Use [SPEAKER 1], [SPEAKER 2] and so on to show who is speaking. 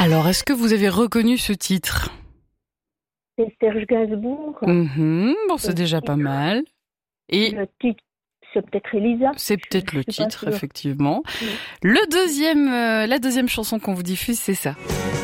[SPEAKER 1] Alors, est-ce que vous avez reconnu ce titre?
[SPEAKER 2] C'est Serge Gainsbourg.
[SPEAKER 1] Bon, c'est
[SPEAKER 2] Le
[SPEAKER 1] déjà pas
[SPEAKER 2] titre.
[SPEAKER 1] mal. Et
[SPEAKER 2] Le titre, c'est peut-être Elisa.
[SPEAKER 1] c'est peut-être
[SPEAKER 2] Je
[SPEAKER 1] le
[SPEAKER 2] suis pas
[SPEAKER 1] titre,
[SPEAKER 2] sûre.
[SPEAKER 1] effectivement.
[SPEAKER 2] Oui.
[SPEAKER 1] La deuxième chanson qu'on vous diffuse, c'est ça.